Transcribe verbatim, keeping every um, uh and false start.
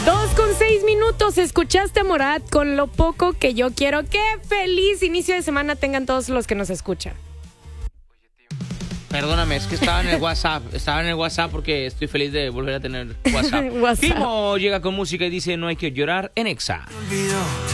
Dos con seis minutos, escuchaste a Morat con Lo Poco Que Yo Quiero. ¡Qué feliz inicio de semana tengan todos los que nos escuchan! Perdóname, es que estaba en el WhatsApp. Estaba en el WhatsApp porque estoy feliz de volver a tener WhatsApp. WhatsApp. Fimo llega con música y dice no hay que llorar en Exa.